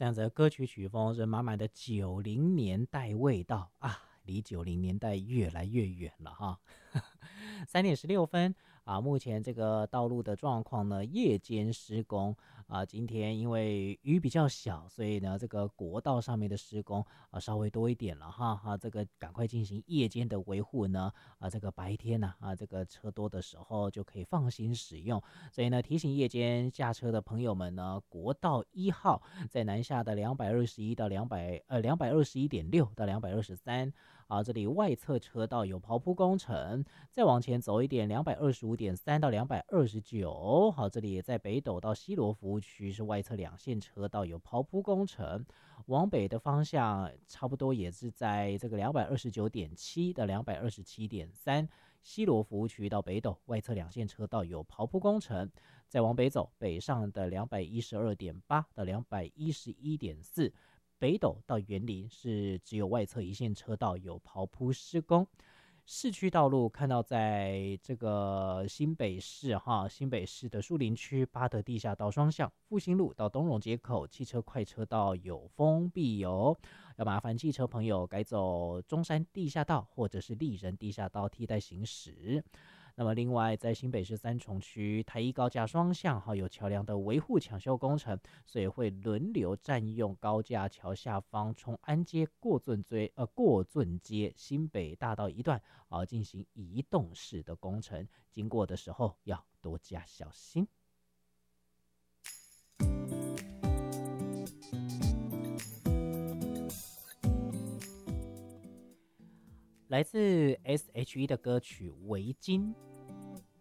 这样子的歌曲曲风是满满的90年代味道啊，离90年代越来越远了哈。3点16分啊，目前这个道路的状况呢，夜间施工啊，今天因为雨比较小，所以呢，这个国道上面的施工啊稍微多一点了哈，这个赶快进行夜间的维护呢，这个白天呢这个车多的时候就可以放心使用，所以呢，提醒夜间驾车的朋友们呢，国道1号在南下的221到221.6到223。这里外侧车道有刨铺工程，再往前走一点，225.3到229。好，这里在北斗到西螺服务区是外侧两线车道有刨铺工程，往北的方向差不多也是在这个229.7到227.3。西螺服务区到北斗外侧两线车道有刨铺工程，再往北走，北上的212.8到211.4。北斗到园林是只有外侧一线车道有刨铺施工，市区道路看到在这个新北市新北市的树林区八德地下道双向复兴路到东荣街口汽车快车道有封闭哦，要麻烦汽车朋友改走中山地下道或者是立人地下道替代行驶。那么另外在新北市三重区台一高架双向有桥梁的维护抢修工程，所以会轮流占用高架桥下方崇安街过圳街新北大道一段进行移动式的工程，经过的时候要多加小心。来自 SHE 的歌曲《围巾》。